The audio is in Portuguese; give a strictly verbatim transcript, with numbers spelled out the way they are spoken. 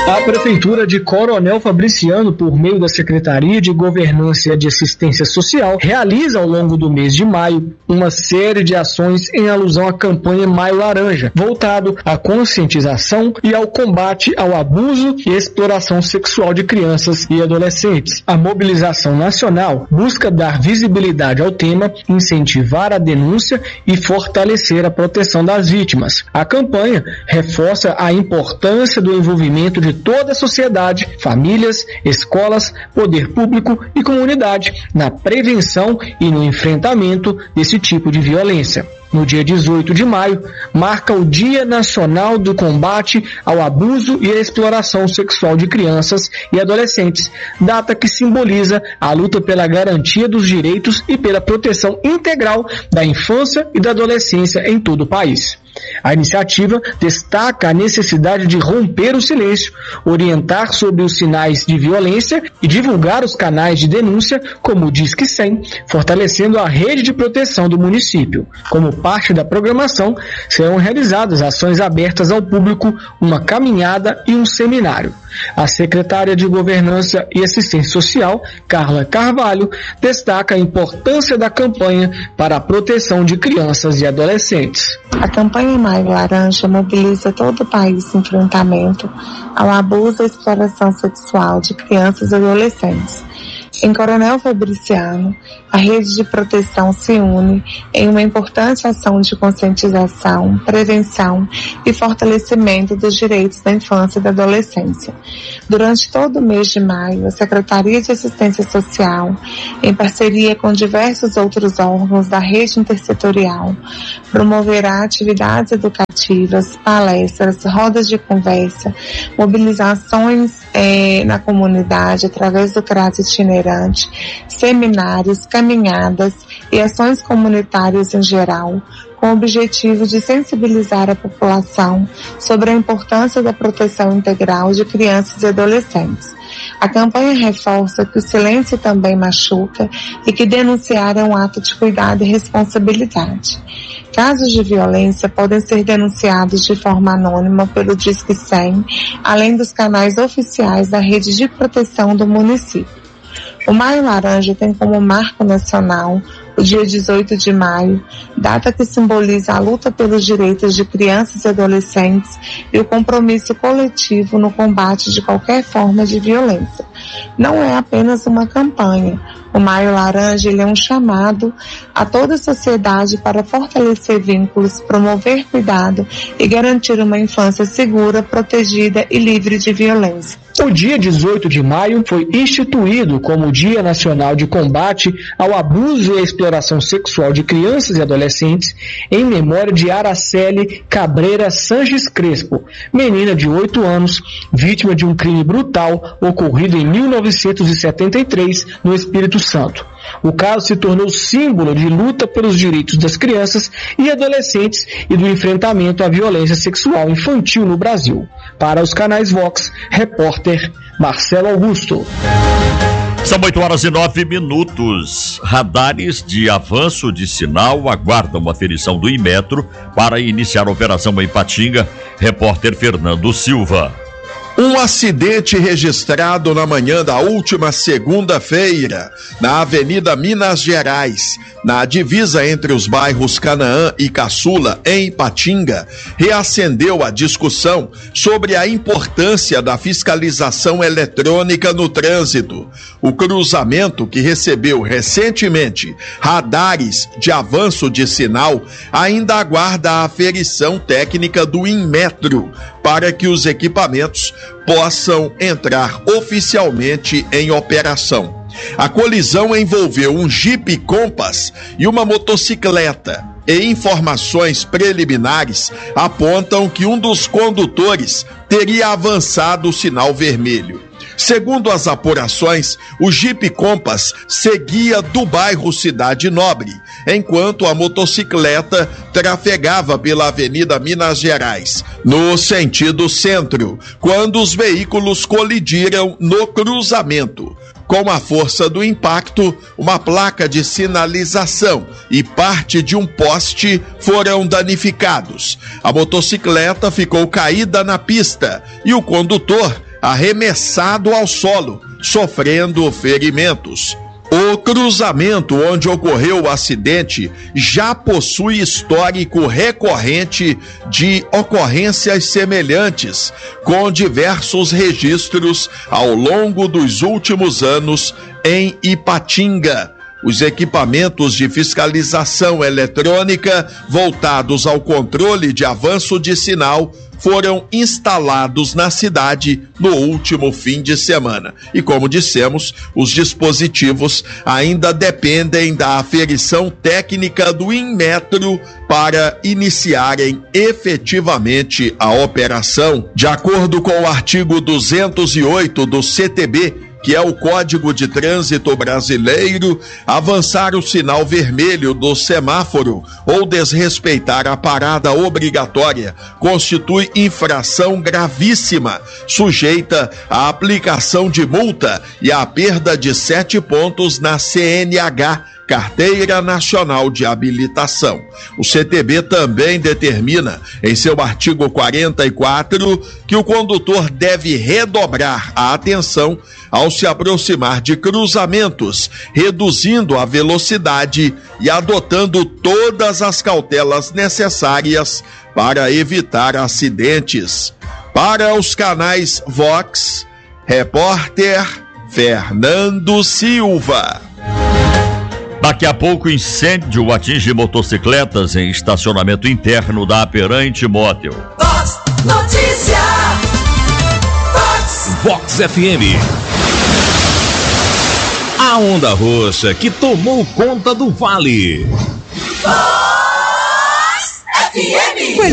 A Prefeitura de Coronel Fabriciano, por meio da Secretaria de Governança e de Assistência Social, realiza ao longo do mês de maio uma série de ações em alusão à campanha Maio Laranja, voltado à conscientização e ao combate ao abuso e exploração sexual de crianças e adolescentes. A mobilização nacional busca dar visibilidade ao tema, incentivar a denúncia e fortalecer a proteção das vítimas. A campanha reforça a importância do envolvimento de toda a sociedade, famílias, escolas, poder público e comunidade na prevenção e no enfrentamento desse tipo de violência. No dia dezoito de maio, marca o Dia Nacional do Combate ao Abuso e à Exploração Sexual de Crianças e Adolescentes, data que simboliza a luta pela garantia dos direitos e pela proteção integral da infância e da adolescência em todo o país. A iniciativa destaca a necessidade de romper o silêncio, orientar sobre os sinais de violência e divulgar os canais de denúncia, como o Disque cem, fortalecendo a rede de proteção do município. Como parte da programação, serão realizadas ações abertas ao público, uma caminhada e um seminário. A secretária de Governança e Assistência Social, Carla Carvalho, destaca a importância da campanha para a proteção de crianças e adolescentes. A campanha Maio Laranja mobiliza todo o país no enfrentamento ao abuso e exploração sexual de crianças e adolescentes. Em Coronel Fabriciano, a rede de proteção se une em uma importante ação de conscientização, prevenção e fortalecimento dos direitos da infância e da adolescência. Durante todo o mês de maio, a Secretaria de Assistência Social, em parceria com diversos outros órgãos da rede intersetorial, promoverá atividades educativas, palestras, rodas de conversa, mobilizações eh, na comunidade através do CRAS itinerante, seminários, caminhadas e ações comunitárias em geral, com o objetivo de sensibilizar a população sobre a importância da proteção integral de crianças e adolescentes. A campanha reforça que o silêncio também machuca e que denunciar é um ato de cuidado e responsabilidade. Casos de violência podem ser denunciados de forma anônima pelo Disque cem, além dos canais oficiais da rede de proteção do município. O Maio Laranja tem como marco nacional o dia dezoito de maio, data que simboliza a luta pelos direitos de crianças e adolescentes e o compromisso coletivo no combate de qualquer forma de violência. Não é apenas uma campanha. O Maio Laranja ele é um chamado a toda a sociedade para fortalecer vínculos, promover cuidado e garantir uma infância segura, protegida e livre de violência. O dia dezoito de maio foi instituído como Dia Nacional de Combate ao Abuso e à Exploração Sexual de Crianças e Adolescentes, em memória de Araceli Cabreira Sanches Crespo, menina de oito anos, vítima de um crime brutal ocorrido em mil novecentos e setenta e três no Espírito Santo. O caso se tornou símbolo de luta pelos direitos das crianças e adolescentes e do enfrentamento à violência sexual infantil no Brasil. Para os canais Vox, repórter Marcelo Augusto. São oito horas e nove minutos. Radares de avanço de sinal aguardam a aferição do Inmetro para iniciar a operação em Ipatinga. Repórter Fernando Silva. Um acidente registrado na manhã da última segunda-feira, na Avenida Minas Gerais, na divisa entre os bairros Canaã e Caçula, em Ipatinga, reacendeu a discussão sobre a importância da fiscalização eletrônica no trânsito. O cruzamento, que recebeu recentemente radares de avanço de sinal, ainda aguarda a aferição técnica do Inmetro para que os equipamentos possam entrar oficialmente em operação. A colisão envolveu um Jeep Compass e uma motocicleta, e informações preliminares apontam que um dos condutores teria avançado o sinal vermelho. Segundo as apurações, o Jeep Compass seguia do bairro Cidade Nobre, enquanto a motocicleta trafegava pela Avenida Minas Gerais, no sentido centro, quando os veículos colidiram no cruzamento. Com a força do impacto, uma placa de sinalização e parte de um poste foram danificados. A motocicleta ficou caída na pista e o condutor arremessado ao solo, sofrendo ferimentos. O cruzamento onde ocorreu o acidente já possui histórico recorrente de ocorrências semelhantes, com diversos registros ao longo dos últimos anos em Ipatinga. Os equipamentos de fiscalização eletrônica voltados ao controle de avanço de sinal foram instalados na cidade no último fim de semana. E como dissemos, os dispositivos ainda dependem da aferição técnica do Inmetro para iniciarem efetivamente a operação. De acordo com o artigo duzentos e oito do C T B, que é o Código de Trânsito Brasileiro, avançar o sinal vermelho do semáforo ou desrespeitar a parada obrigatória constitui infração gravíssima, sujeita à aplicação de multa e à perda de sete pontos na C N H, Carteira Nacional de Habilitação. O C T B também determina, em seu artigo quarenta e quatro, que o condutor deve redobrar a atenção ao se aproximar de cruzamentos, reduzindo a velocidade e adotando todas as cautelas necessárias para evitar acidentes. Para os canais Vox, repórter Fernando Silva. Daqui a pouco, incêndio atinge motocicletas em estacionamento interno da Aperante Motel. Vox Notícia. Vox. Vox F M. A onda roxa que tomou conta do vale. Vox F M.